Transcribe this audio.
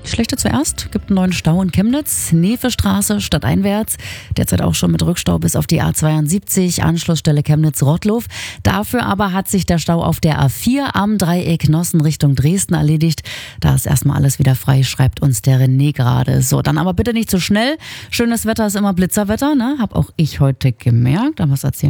Schlechte zuerst, gibt einen neuen Stau in Chemnitz, Nevestraße stadteinwärts, derzeit auch schon mit Rückstau bis auf die A72, Anschlussstelle Chemnitz-Rottlow. Dafür aber hat sich der Stau auf der A4 am Dreieck Nossen Richtung Dresden erledigt. Da ist erstmal alles wieder frei, schreibt uns der René gerade. So, dann aber bitte nicht zu schnell. Schönes Wetter ist immer Blitzerwetter, ne? Hab auch ich heute gemerkt, aber was erzählen